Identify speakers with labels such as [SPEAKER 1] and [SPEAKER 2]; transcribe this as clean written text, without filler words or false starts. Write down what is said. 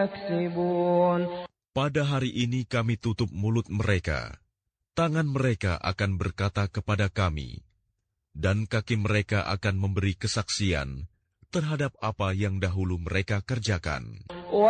[SPEAKER 1] يكسبون.
[SPEAKER 2] Pada hari ini kami tutup mulut mereka. Tangan mereka akan berkata kepada kami, dan kaki mereka akan memberi kesaksian terhadap apa yang dahulu mereka kerjakan.